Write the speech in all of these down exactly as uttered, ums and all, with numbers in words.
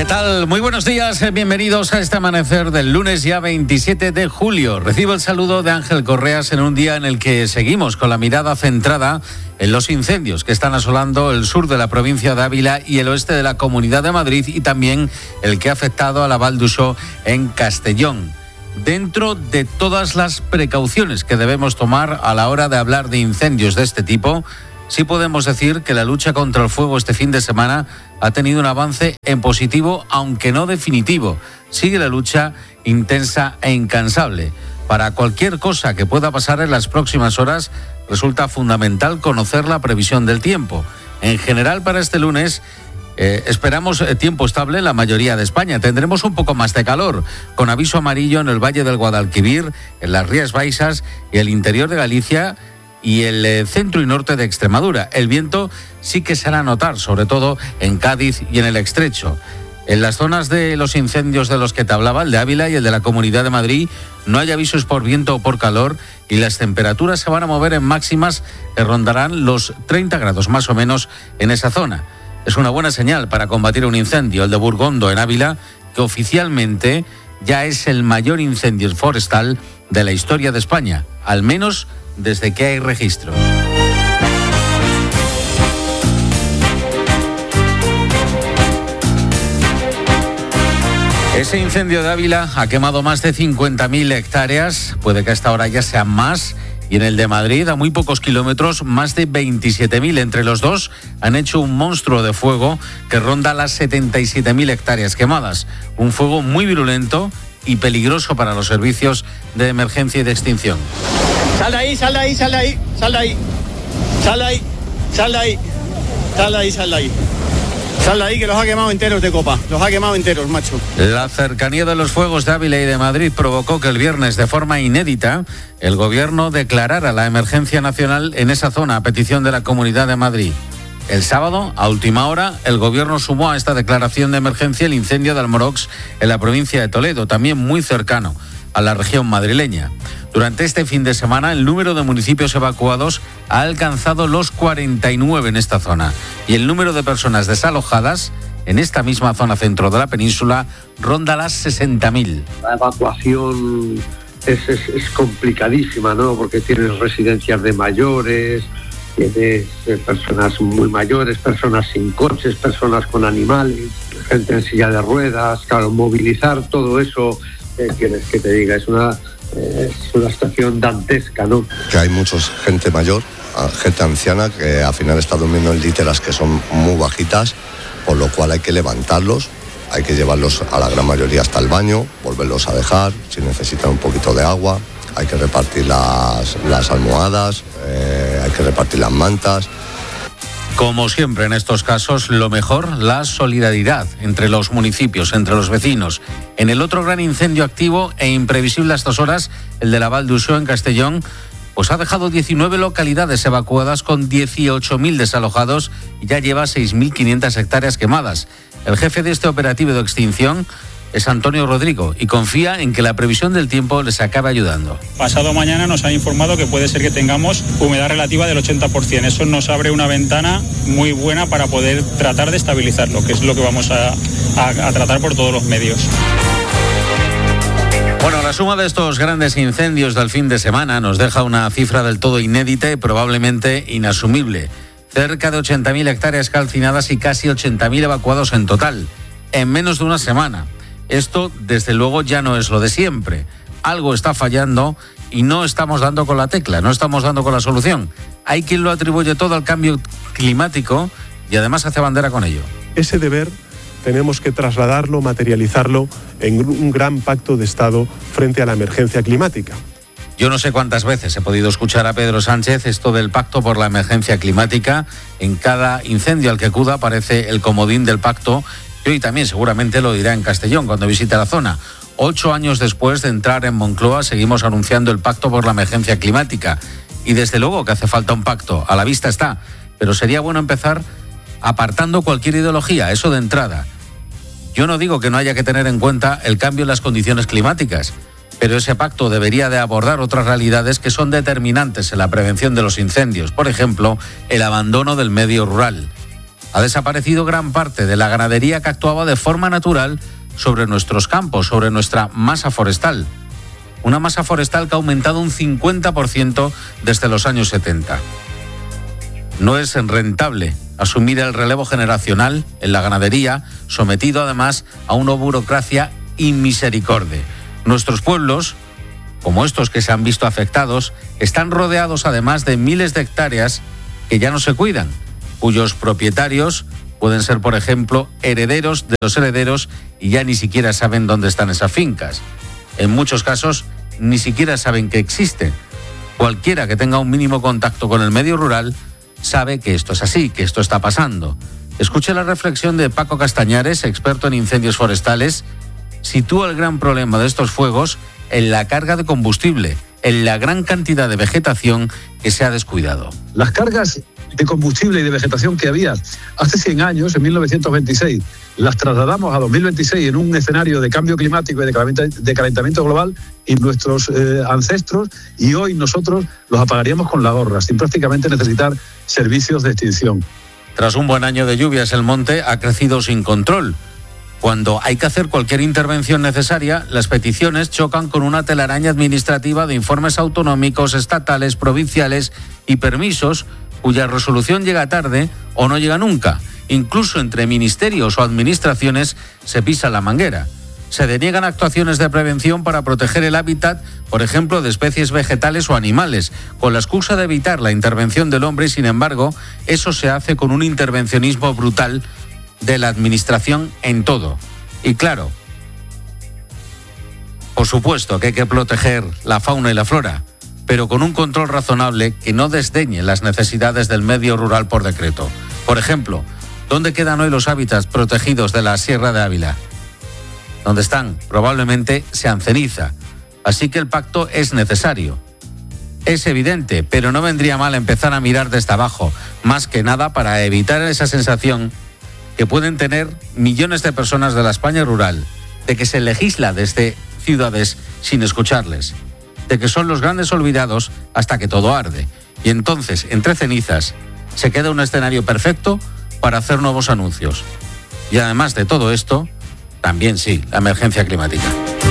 tal? Muy buenos días, bienvenidos a este amanecer del lunes ya veintisiete de julio. Recibo el saludo de Ángel Correas en un día en el que seguimos con la mirada centrada en los incendios que están asolando el sur de la provincia de Ávila y el oeste de la Comunidad de Madrid, y también el que ha afectado a la Val d'Uixó en Castellón. Dentro de todas las precauciones que debemos tomar a la hora de hablar de incendios de este tipo, sí podemos decir que la lucha contra el fuego este fin de semana ha tenido un avance en positivo, aunque no definitivo. Sigue la lucha intensa e incansable. Para cualquier cosa que pueda pasar en las próximas horas, resulta fundamental conocer la previsión del tiempo. En general, para este lunes, eh, esperamos tiempo estable en la mayoría de España. Tendremos un poco más de calor, con aviso amarillo en el Valle del Guadalquivir, en las Rías Baixas y el interior de Galicia y el eh, centro y norte de Extremadura. El viento sí que se hará notar, sobre todo en Cádiz y en el Estrecho. En las zonas de los incendios de los que te hablaba, el de Ávila y el de la Comunidad de Madrid, no hay avisos por viento o por calor, y las temperaturas se van a mover en máximas que rondarán los treinta grados más o menos en esa zona. Es una buena señal para combatir un incendio, el de Burgondo en Ávila, que oficialmente ya es el mayor incendio forestal de la historia de España, al menos desde que hay registros. Ese incendio de Ávila ha quemado más de cincuenta mil hectáreas, puede que a esta hora ya sean más, y en el de Madrid, a muy pocos kilómetros, más de veintisiete mil. Entre los dos han hecho un monstruo de fuego que ronda las setenta y siete mil hectáreas quemadas. Un fuego muy virulento y peligroso para los servicios de emergencia y de extinción. Sal de ahí, sal de ahí, sal de ahí, sal de ahí, sal de ahí, sal de ahí, sal de ahí, sal de ahí. Sal de ahí, que los ha quemado enteros de copa, los ha quemado enteros, macho. La cercanía de los fuegos de Ávila y de Madrid provocó que el viernes, de forma inédita, el gobierno declarara la emergencia nacional en esa zona a petición de la Comunidad de Madrid. El sábado, a última hora, el gobierno sumó a esta declaración de emergencia el incendio de Almorox en la provincia de Toledo, también muy cercano a la región madrileña. Durante este fin de semana, el número de municipios evacuados ha alcanzado los cuarenta y nueve en esta zona, y el número de personas desalojadas en esta misma zona centro de la península ronda las sesenta mil. La evacuación es, es, es complicadísima, ¿no? Porque tienes residencias de mayores, tienes eh, personas muy mayores, personas sin coches, personas con animales, gente en silla de ruedas. Claro, movilizar todo eso, eh, quieres que te diga, es una... es una situación dantesca, ¿no? Que hay mucha gente mayor, gente anciana, que al final está durmiendo en literas que son muy bajitas, por lo cual hay que levantarlos, hay que llevarlos a la gran mayoría hasta el baño, volverlos a dejar, si necesitan un poquito de agua, hay que repartir las, las almohadas, eh, hay que repartir las mantas. Como siempre en estos casos, lo mejor, la solidaridad entre los municipios, entre los vecinos. En el otro gran incendio activo e imprevisible a estas horas, el de la Val d'Uixó en Castellón, pues ha dejado diecinueve localidades evacuadas con dieciocho mil desalojados y ya lleva seis mil quinientas hectáreas quemadas. El jefe de este operativo de extinción es Antonio Rodrigo y confía en que la previsión del tiempo les acabe ayudando. Pasado mañana nos han informado que puede ser que tengamos humedad relativa del ochenta por ciento. Eso nos abre una ventana muy buena para poder tratar de estabilizarlo, que es lo que vamos a, a, a tratar por todos los medios. Bueno, la suma de estos grandes incendios del fin de semana nos deja una cifra del todo inédita y probablemente inasumible. Cerca de ochenta mil hectáreas calcinadas y casi ochenta mil evacuados en total, en menos de una semana. Esto, desde luego, ya no es lo de siempre. Algo está fallando y no estamos dando con la tecla, no estamos dando con la solución. Hay quien lo atribuye todo al cambio climático y además hace bandera con ello. Ese deber tenemos que trasladarlo, materializarlo en un gran pacto de Estado frente a la emergencia climática. Yo no sé cuántas veces he podido escuchar a Pedro Sánchez esto del pacto por la emergencia climática. En cada incendio al que acuda aparece el comodín del pacto. Y hoy también seguramente lo dirá en Castellón cuando visite la zona. Ocho años después de entrar en Moncloa seguimos anunciando el pacto por la emergencia climática. Y desde luego que hace falta un pacto, a la vista está. Pero sería bueno empezar apartando cualquier ideología, eso de entrada. Yo no digo que no haya que tener en cuenta el cambio en las condiciones climáticas, pero ese pacto debería de abordar otras realidades que son determinantes en la prevención de los incendios. Por ejemplo, el abandono del medio rural. Ha desaparecido gran parte de la ganadería que actuaba de forma natural sobre nuestros campos, sobre nuestra masa forestal. Una masa forestal que ha aumentado un cincuenta por ciento desde los años setenta. No es rentable asumir el relevo generacional en la ganadería, sometido además a una burocracia inmisericorde. Nuestros pueblos, como estos que se han visto afectados, están rodeados además de miles de hectáreas que ya no se cuidan, cuyos propietarios pueden ser, por ejemplo, herederos de los herederos y ya ni siquiera saben dónde están esas fincas. En muchos casos, ni siquiera saben que existen. Cualquiera que tenga un mínimo contacto con el medio rural sabe que esto es así, que esto está pasando. Escuche la reflexión de Paco Castañares, experto en incendios forestales. Sitúa el gran problema de estos fuegos en la carga de combustible, en la gran cantidad de vegetación que se ha descuidado. Las cargas de combustible y de vegetación que había hace cien años, en mil novecientos veintiséis, las trasladamos a dos mil veintiséis en un escenario de cambio climático y de calentamiento global y nuestros eh, ancestros, y hoy nosotros los apagaríamos con la gorra, sin prácticamente necesitar servicios de extinción. Tras un buen año de lluvias, el monte ha crecido sin control. Cuando hay que hacer cualquier intervención necesaria, las peticiones chocan con una telaraña administrativa de informes autonómicos, estatales, provinciales y permisos cuya resolución llega tarde o no llega nunca. Incluso entre ministerios o administraciones se pisa la manguera. Se deniegan actuaciones de prevención para proteger el hábitat, por ejemplo, de especies vegetales o animales, con la excusa de evitar la intervención del hombre y, sin embargo, eso se hace con un intervencionismo brutal de la administración en todo. Y claro, por supuesto que hay que proteger la fauna y la flora, pero con un control razonable que no desdeñe las necesidades del medio rural por decreto. Por ejemplo, ¿dónde quedan hoy los hábitats protegidos de la Sierra de Ávila? Donde están, probablemente sean ceniza. Así que el pacto es necesario. Es evidente, pero no vendría mal empezar a mirar desde abajo, más que nada para evitar esa sensación que pueden tener millones de personas de la España rural, de que se legisla desde ciudades sin escucharles, de que son los grandes olvidados hasta que todo arde. Y entonces, entre cenizas, se queda un escenario perfecto para hacer nuevos anuncios. Y además de todo esto, también sí, la emergencia climática.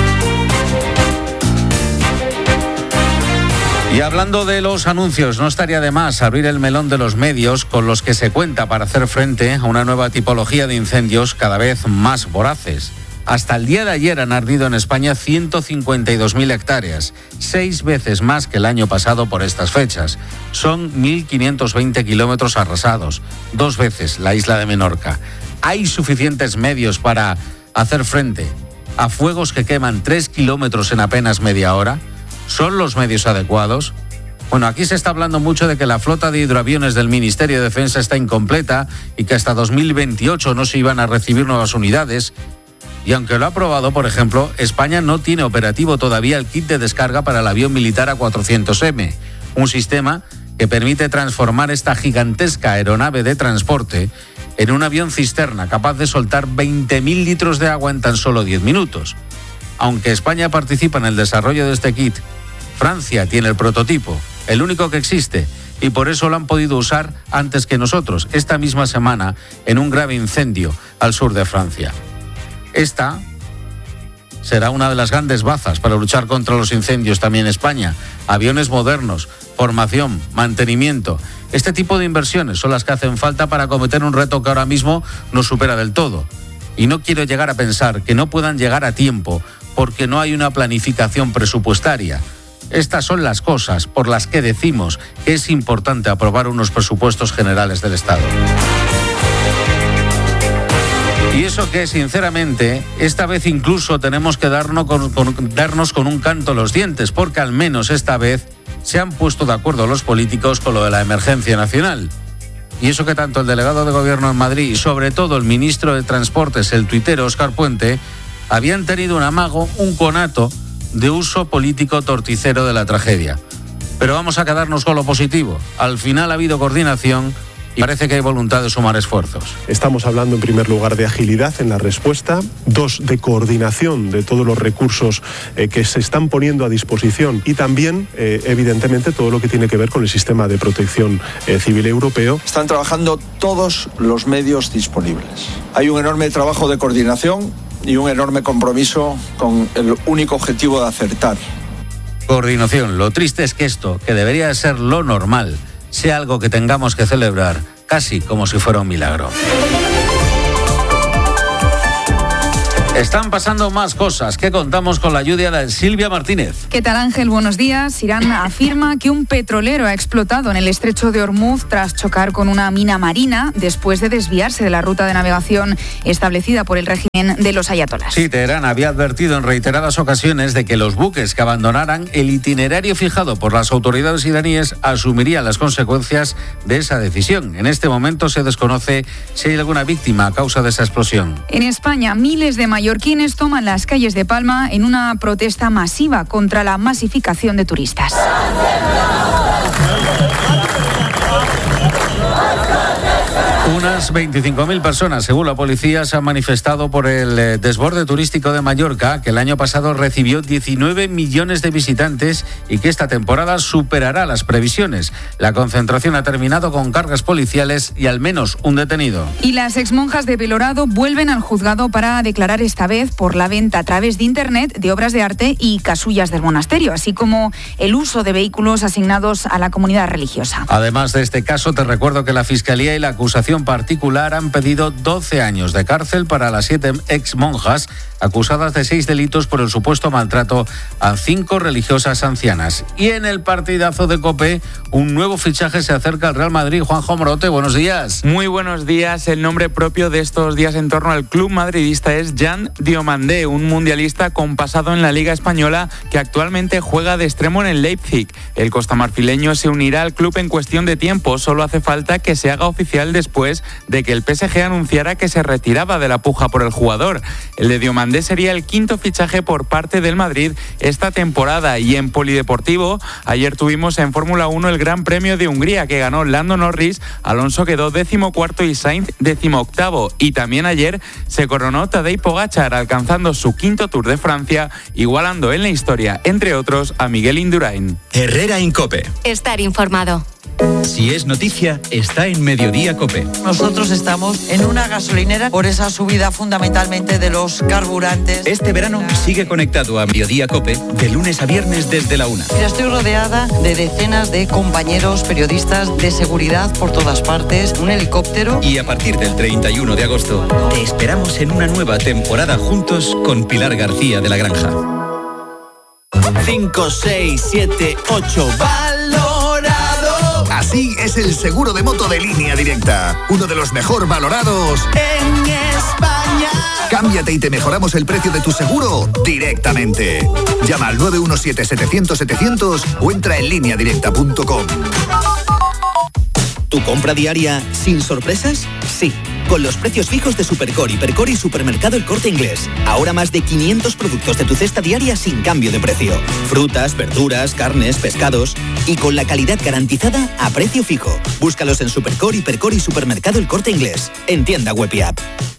Y hablando de los anuncios, no estaría de más abrir el melón de los medios con los que se cuenta para hacer frente a una nueva tipología de incendios cada vez más voraces. Hasta el día de ayer han ardido en España ciento cincuenta y dos mil hectáreas, seis veces más que el año pasado por estas fechas. Son mil quinientos veinte kilómetros arrasados, dos veces la isla de Menorca. ¿Hay suficientes medios para hacer frente a fuegos que queman tres kilómetros en apenas media hora? ¿Son los medios adecuados? Bueno, aquí se está hablando mucho de que la flota de hidroaviones del Ministerio de Defensa está incompleta y que hasta dos mil veintiocho no se iban a recibir nuevas unidades. Y aunque lo ha aprobado, por ejemplo, España no tiene operativo todavía el kit de descarga para el avión militar A cuatrocientos eme, un sistema que permite transformar esta gigantesca aeronave de transporte en un avión cisterna capaz de soltar veinte mil litros de agua en tan solo diez minutos. Aunque España participa en el desarrollo de este kit, Francia tiene el prototipo, el único que existe, y por eso lo han podido usar antes que nosotros, esta misma semana, en un grave incendio al sur de Francia. Esta será una de las grandes bazas para luchar contra los incendios también en España. Aviones modernos, formación, mantenimiento. Este tipo de inversiones son las que hacen falta para acometer un reto que ahora mismo nos supera del todo. Y no quiero llegar a pensar que no puedan llegar a tiempo porque no hay una planificación presupuestaria. Estas son las cosas por las que decimos que es importante aprobar unos presupuestos generales del Estado. Y eso que, sinceramente, esta vez incluso tenemos que darnos con, con, darnos con un canto los dientes, porque al menos esta vez se han puesto de acuerdo los políticos con lo de la emergencia nacional. Y eso que tanto el delegado de Gobierno en Madrid y sobre todo el ministro de Transportes, el tuitero Óscar Puente, habían tenido un amago, un conato de uso político torticero de la tragedia. Pero vamos a quedarnos con lo positivo. Al final ha habido coordinación y parece que hay voluntad de sumar esfuerzos. Estamos hablando en primer lugar de agilidad en la respuesta, dos, de coordinación de todos los recursos eh, que se están poniendo a disposición y también, eh, evidentemente, todo lo que tiene que ver con el sistema de protección eh, civil europeo. Están trabajando todos los medios disponibles. Hay un enorme trabajo de coordinación y un enorme compromiso con el único objetivo de acertar. Coordinación. Lo triste es que esto, que debería ser lo normal, sea algo que tengamos que celebrar casi como si fuera un milagro. Están pasando más cosas que contamos con la ayuda de Silvia Martínez. ¿Qué tal, Ángel? Buenos días. Irán afirma que un petrolero ha explotado en el estrecho de Hormuz tras chocar con una mina marina después de desviarse de la ruta de navegación establecida por el régimen de los ayatolás. Sí, Teherán había advertido en reiteradas ocasiones de que los buques que abandonaran el itinerario fijado por las autoridades iraníes asumirían las consecuencias de esa decisión. En este momento se desconoce si hay alguna víctima a causa de esa explosión. En España, miles de mallorquines toman las calles de Palma en una protesta masiva contra la masificación de turistas. Unas veinticinco mil personas, según la policía, se han manifestado por el eh, desborde turístico de Mallorca, que el año pasado recibió diecinueve millones de visitantes y que esta temporada superará las previsiones. La concentración ha terminado con cargas policiales y al menos un detenido. Y las exmonjas de Belorado vuelven al juzgado para declarar esta vez por la venta a través de Internet de obras de arte y casullas del monasterio, así como el uso de vehículos asignados a la comunidad religiosa. Además de este caso, te recuerdo que la Fiscalía y la acusación particular han pedido doce años de cárcel para las siete ex monjas acusadas de seis delitos por el supuesto maltrato a cinco religiosas ancianas. Y en el partidazo de COPE, un nuevo fichaje se acerca al Real Madrid. Juanjo Morote, buenos días. Muy buenos días. El nombre propio de estos días en torno al club madridista es Jan Diomandé, un mundialista con pasado en la Liga Española que actualmente juega de extremo en el Leipzig. El costamarfileño se unirá al club en cuestión de tiempo. Solo hace falta que se haga oficial después de que el P S G anunciara que se retiraba de la puja por el jugador. El de Diomandé sería el quinto fichaje por parte del Madrid esta temporada. Y en polideportivo, ayer tuvimos en Fórmula uno el Gran Premio de Hungría que ganó Lando Norris, Alonso quedó decimocuarto y Sainz decimoctavo. Y también ayer se coronó Tadej Pogačar alcanzando su quinto Tour de Francia, igualando en la historia, entre otros, a Miguel Indurain. Herrera en COPE. Estar informado. Si es noticia, está en Mediodía COPE. Nosotros estamos en una gasolinera por esa subida fundamentalmente de los carburantes. Este verano sigue conectado a Mediodía COPE de lunes a viernes desde la una. Mira, estoy rodeada de decenas de compañeros periodistas de seguridad por todas partes, un helicóptero. Y a partir del treinta y uno de agosto te esperamos en una nueva temporada juntos con Pilar García de la Granja. cinco, seis, siete, ocho valorado. Así es el seguro de moto de Línea Directa, uno de los mejor valorados en España. Cámbiate y te mejoramos el precio de tu seguro directamente. Llama al nueve uno siete, setecientos, setecientos o entra en línea directa punto com. ¿Tu compra diaria sin sorpresas? Sí, con los precios fijos de Supercore, Hipercore y Supermercado El Corte Inglés. Ahora más de quinientos productos de tu cesta diaria sin cambio de precio. Frutas, verduras, carnes, pescados y con la calidad garantizada a precio fijo. Búscalos en Supercore, Hipercore y Supermercado El Corte Inglés. En tienda web y app.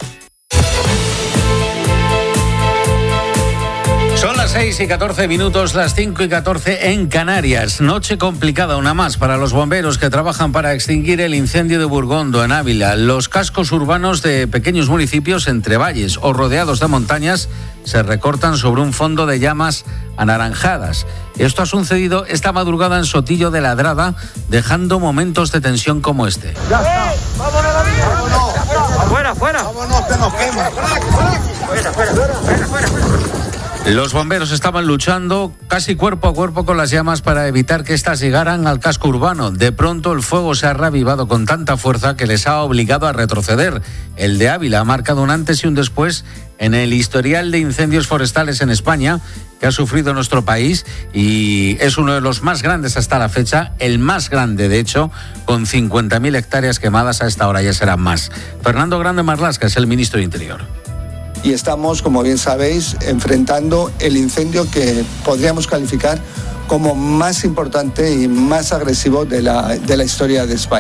Son las seis y catorce minutos, las cinco y catorce en Canarias. Noche complicada, una más para los bomberos que trabajan para extinguir el incendio de Burgondo, en Ávila. Los cascos urbanos de pequeños municipios entre valles o rodeados de montañas se recortan sobre un fondo de llamas anaranjadas. Esto ha sucedido esta madrugada en Sotillo de Ladrada, dejando momentos de tensión como este. ¡Ya está! ¡Vámonos a la vida! ¡Vámonos! ¡Fuera, fuera! ¡Vámonos, que nos quema! ¡Fuera, fuera, fuera, fuera, fuera! Los bomberos estaban luchando casi cuerpo a cuerpo con las llamas para evitar que éstas llegaran al casco urbano. De pronto el fuego se ha reavivado con tanta fuerza que les ha obligado a retroceder. El de Ávila ha marcado un antes y un después en el historial de incendios forestales en España que ha sufrido nuestro país y es uno de los más grandes hasta la fecha, el más grande de hecho, con cincuenta mil hectáreas quemadas. A esta hora ya serán más. Fernando Grande Marlaska es el ministro de Interior. Y estamos, como bien sabéis, enfrentando el incendio que podríamos calificar como más importante y más agresivo de la, de la historia de España.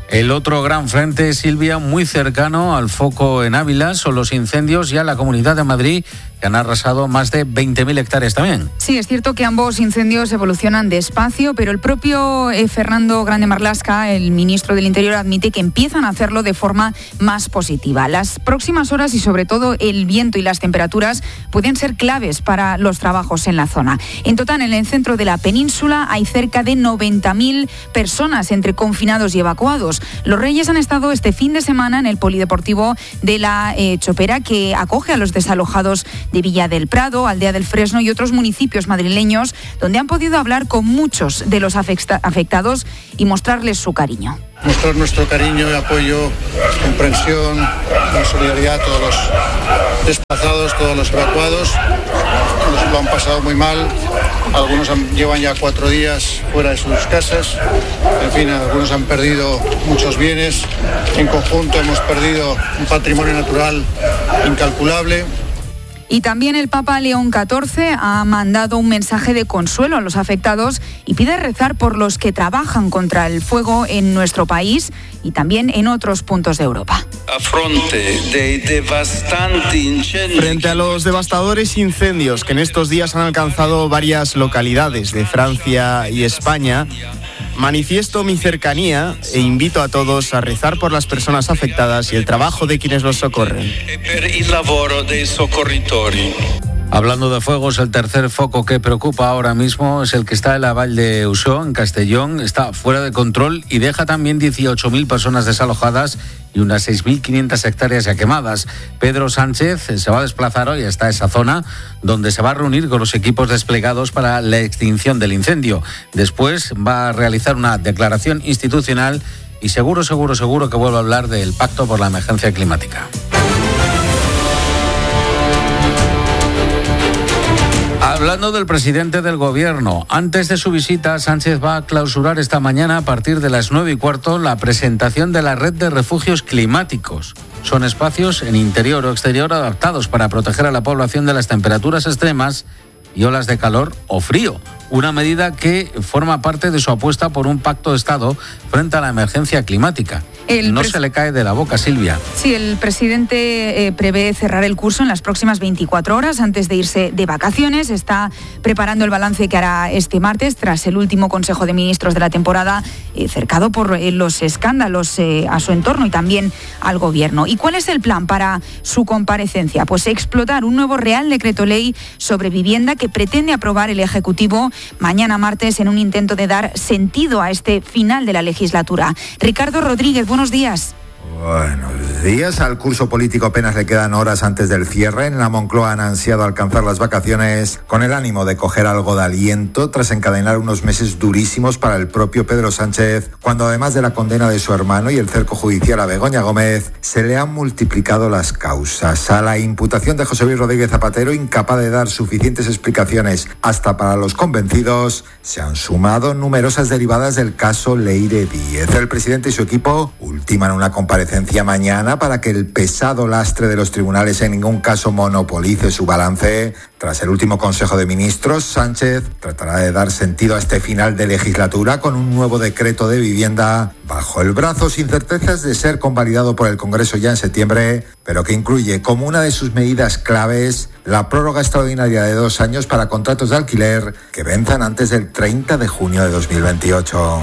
El otro gran frente, Silvia, muy cercano al foco en Ávila, son los incendios ya en la Comunidad de Madrid, que han arrasado más de veinte mil hectáreas también. Sí, es cierto que ambos incendios evolucionan despacio, pero el propio eh, Fernando Grande Marlaska, el ministro del Interior, admite que empiezan a hacerlo de forma más positiva. Las próximas horas y sobre todo el viento y las temperaturas pueden ser claves para los trabajos en la zona. En total, en el centro de la península hay cerca de noventa mil personas entre confinados y evacuados. Los Reyes han estado este fin de semana en el polideportivo de la eh, Chopera, que acoge a los desalojados de Villa del Prado, Aldea del Fresno y otros municipios madrileños, donde han podido hablar con muchos de los afecta- afectados y mostrarles su cariño. Mostrar nuestro cariño y apoyo, comprensión, solidaridad a todos los desplazados, todos los evacuados. Nos lo han pasado muy mal, algunos han, llevan ya cuatro días fuera de sus casas, en fin, algunos han perdido muchos bienes, en conjunto hemos perdido un patrimonio natural incalculable. Y también el Papa León catorce ha mandado un mensaje de consuelo a los afectados y pide rezar por los que trabajan contra el fuego en nuestro país y también en otros puntos de Europa. Frente a los devastadores incendios que en estos días han alcanzado varias localidades de Francia y España, manifiesto mi cercanía e invito a todos a rezar por las personas afectadas y el trabajo de quienes los socorren. Hablando de fuegos, el tercer foco que preocupa ahora mismo es el que está en la Vall de Uxó, en Castellón. Está fuera de control y deja también dieciocho mil personas desalojadas y unas seis mil quinientas hectáreas ya quemadas. Pedro Sánchez se va a desplazar hoy hasta esa zona, donde se va a reunir con los equipos desplegados para la extinción del incendio. Después va a realizar una declaración institucional y seguro, seguro, seguro que vuelve a hablar del Pacto por la Emergencia Climática. Hablando del presidente del gobierno, antes de su visita, Sánchez va a clausurar esta mañana a partir de las nueve y cuarto la presentación de la red de refugios climáticos. Son espacios en interior o exterior adaptados para proteger a la población de las temperaturas extremas y olas de calor o frío. Una medida que forma parte de su apuesta por un pacto de Estado frente a la emergencia climática. El no pres- se le cae de la boca, Silvia. Sí, el presidente eh, prevé cerrar el curso en las próximas veinticuatro horas antes de irse de vacaciones. Está preparando el balance que hará este martes tras el último Consejo de Ministros de la temporada, eh, cercado por eh, los escándalos eh, a su entorno y también al Gobierno. ¿Y cuál es el plan para su comparecencia? Pues explotar un nuevo Real Decreto Ley sobre vivienda que pretende aprobar el Ejecutivo mañana martes en un intento de dar sentido a este final de la legislatura. Ricardo Rodríguez, buenos días. Buenos días. Al curso político apenas le quedan horas antes del cierre. En la Moncloa han ansiado alcanzar las vacaciones con el ánimo de coger algo de aliento tras encadenar unos meses durísimos para el propio Pedro Sánchez, cuando además de la condena de su hermano y el cerco judicial a Begoña Gómez, se le han multiplicado las causas. A la imputación de José Luis Rodríguez Zapatero, incapaz de dar suficientes explicaciones hasta para los convencidos, se han sumado numerosas derivadas del caso Leire Díez. El presidente y su equipo ultiman una comparecencia mañana para que el pesado lastre de los tribunales en ningún caso monopolice su balance. Tras el último Consejo de Ministros, Sánchez tratará de dar sentido a este final de legislatura con un nuevo decreto de vivienda bajo el brazo, sin certezas de ser convalidado por el Congreso ya en septiembre, pero que incluye como una de sus medidas claves la prórroga extraordinaria de dos años para contratos de alquiler que venzan antes del treinta de junio de dos mil veintiocho.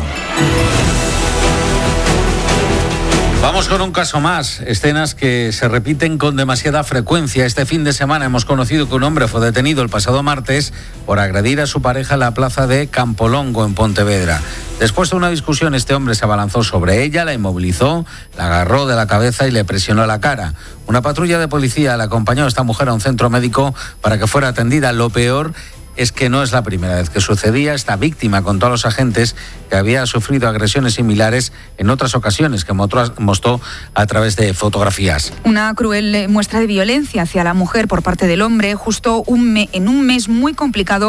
Vamos con un caso más, escenas que se repiten con demasiada frecuencia. Este fin de semana hemos conocido que un hombre fue detenido el pasado martes por agredir a su pareja en la plaza de Campolongo, en Pontevedra. Después de una discusión, este hombre se abalanzó sobre ella, la inmovilizó, la agarró de la cabeza y le presionó la cara. Una patrulla de policía le acompañó a esta mujer a un centro médico para que fuera atendida. Lo peor es que no es la primera vez que sucedía. Esta víctima contó a los agentes que había sufrido agresiones similares en otras ocasiones, que mostró a través de fotografías. Una cruel muestra de violencia hacia la mujer por parte del hombre, justo un me- en un mes muy complicado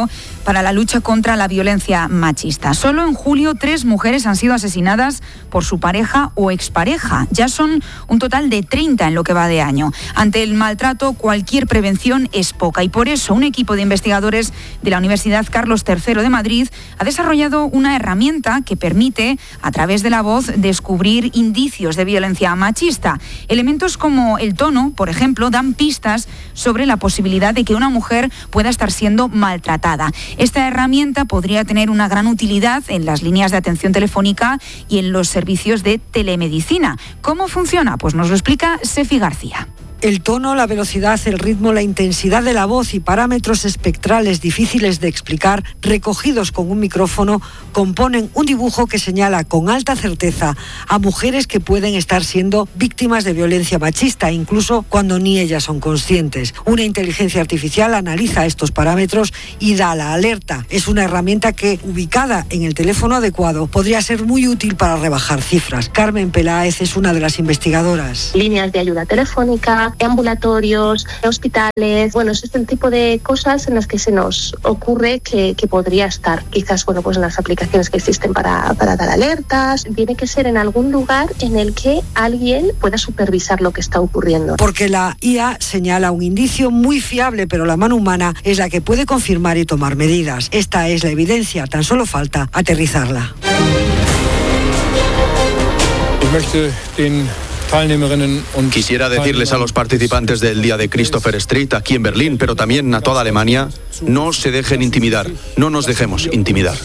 para la lucha contra la violencia machista. Solo en julio tres mujeres han sido asesinadas por su pareja o expareja. Ya son un total de treinta en lo que va de año. Ante el maltrato, cualquier prevención es poca y por eso un equipo de investigadores de la Universidad Carlos tercero de Madrid ha desarrollado una herramienta que permite, a través de la voz, descubrir indicios de violencia machista. Elementos como el tono, por ejemplo, dan pistas sobre la posibilidad de que una mujer pueda estar siendo maltratada. Esta herramienta podría tener una gran utilidad en las líneas de atención telefónica y en los servicios de telemedicina. ¿Cómo funciona? Pues nos lo explica Sefi García. El tono, la velocidad, el ritmo, la intensidad de la voz y parámetros espectrales difíciles de explicar, recogidos con un micrófono, componen un dibujo que señala con alta certeza a mujeres que pueden estar siendo víctimas de violencia machista, incluso cuando ni ellas son conscientes. Una inteligencia artificial analiza estos parámetros y da la alerta. Es una herramienta que, ubicada en el teléfono adecuado, podría ser muy útil para rebajar cifras. Carmen Peláez es una de las investigadoras. Líneas de ayuda telefónica, ambulatorios, hospitales, bueno, es el tipo de cosas en las que se nos ocurre que, que podría estar. Quizás, bueno, pues en las aplicaciones que existen para, para dar alertas. Tiene que ser en algún lugar en el que alguien pueda supervisar lo que está ocurriendo. Porque la I A señala un indicio muy fiable, pero la mano humana es la que puede confirmar y tomar medidas. Esta es la evidencia, tan solo falta aterrizarla. Quisiera decirles a los participantes del Día de Christopher Street aquí en Berlín, pero también a toda Alemania, no se dejen intimidar, no nos dejemos intimidar.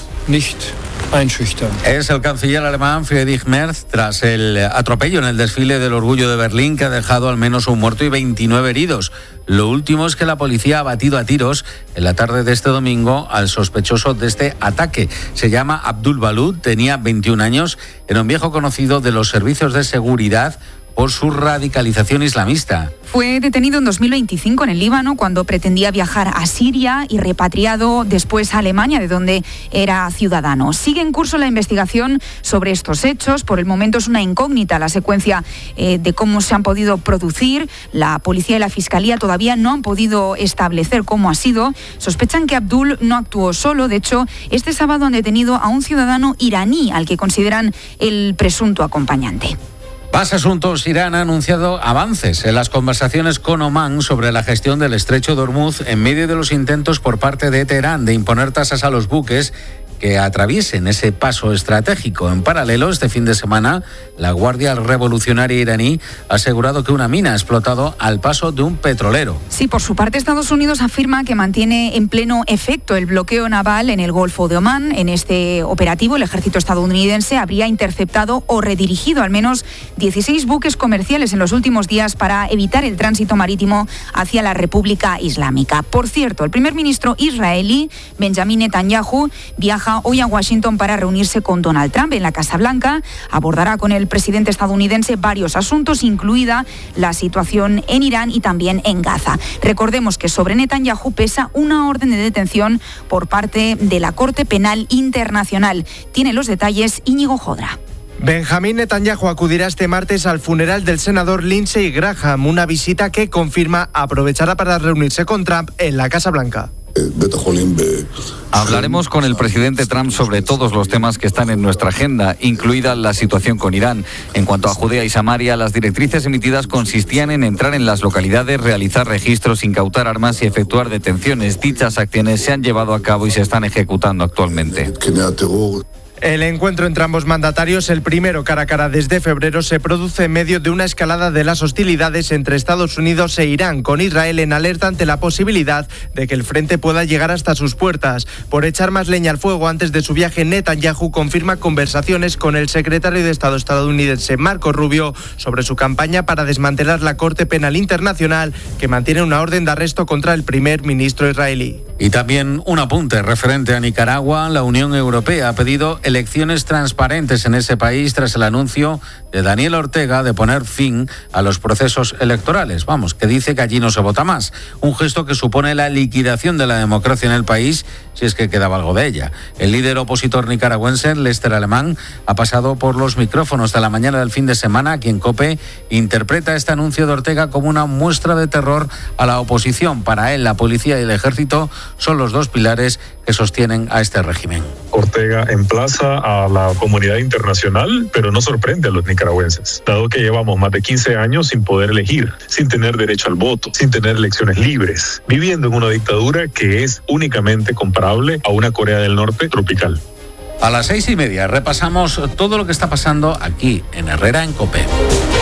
Es el canciller alemán Friedrich Merz tras el atropello en el desfile del Orgullo de Berlín que ha dejado al menos un muerto y veintinueve heridos. Lo último es que la policía ha batido a tiros en la tarde de este domingo al sospechoso de este ataque. Se llama Abdul Balud, tenía veintiún años, era un viejo conocido de los servicios de seguridad por su radicalización islamista. Fue detenido en dos mil veinticinco en el Líbano cuando pretendía viajar a Siria y repatriado después a Alemania, de donde era ciudadano. Sigue en curso la investigación sobre estos hechos. Por el momento es una incógnita la secuencia eh, de cómo se han podido producir. La policía y la fiscalía todavía no han podido establecer cómo ha sido. Sospechan que Abdul no actuó solo. De hecho, este sábado han detenido a un ciudadano iraní al que consideran el presunto acompañante. Más asuntos. Irán ha anunciado avances en las conversaciones con Omán sobre la gestión del estrecho de Hormuz en medio de los intentos por parte de Teherán de imponer tasas a los buques que atraviesen ese paso estratégico. En paralelo, este fin de semana, la Guardia Revolucionaria iraní ha asegurado que una mina ha explotado al paso de un petrolero. Sí, por su parte, Estados Unidos afirma que mantiene en pleno efecto el bloqueo naval en el Golfo de Omán. En este operativo, el ejército estadounidense habría interceptado o redirigido al menos dieciséis buques comerciales en los últimos días para evitar el tránsito marítimo hacia la República Islámica. Por cierto, el primer ministro israelí, Benjamin Netanyahu, viaja hoy a Washington para reunirse con Donald Trump en la Casa Blanca. Abordará con el presidente estadounidense varios asuntos, incluida la situación en Irán y también en Gaza. Recordemos que sobre Netanyahu pesa una orden de detención por parte de la Corte Penal Internacional. Tiene los detalles Íñigo Jodra. Benjamín Netanyahu acudirá este martes al funeral del senador Lindsey Graham, una visita que confirma aprovechará para reunirse con Trump en la Casa Blanca. Hablaremos con el presidente Trump sobre todos los temas que están en nuestra agenda, incluida la situación con Irán. En cuanto a Judea y Samaria, las directrices emitidas consistían en entrar en las localidades, realizar registros, incautar armas y efectuar detenciones. Dichas acciones se han llevado a cabo y se están ejecutando actualmente. El encuentro entre ambos mandatarios, el primero cara a cara desde febrero, se produce en medio de una escalada de las hostilidades entre Estados Unidos e Irán, con Israel en alerta ante la posibilidad de que el frente pueda llegar hasta sus puertas. Por echar más leña al fuego antes de su viaje, Netanyahu confirma conversaciones con el secretario de Estado estadounidense Marco Rubio sobre su campaña para desmantelar la Corte Penal Internacional, que mantiene una orden de arresto contra el primer ministro israelí. Y también un apunte referente a Nicaragua. La Unión Europea ha pedido elecciones transparentes en ese país tras el anuncio de Daniel Ortega de poner fin a los procesos electorales. Vamos, que dice que allí no se vota más. Un gesto que supone la liquidación de la democracia en el país, si es que quedaba algo de ella. El líder opositor nicaragüense, Lester Alemán, ha pasado por los micrófonos de la mañana del fin de semana, quien COPE interpreta este anuncio de Ortega como una muestra de terror a la oposición. Para él, la policía y el ejército son los dos pilares que sostienen a este régimen. Ortega emplaza a la comunidad internacional, pero no sorprende a los nicaragüenses, dado que llevamos más de quince años sin poder elegir, sin tener derecho al voto, sin tener elecciones libres, viviendo en una dictadura que es únicamente comparable a una Corea del Norte tropical. A las seis y media repasamos todo lo que está pasando aquí en Herrera en COPE.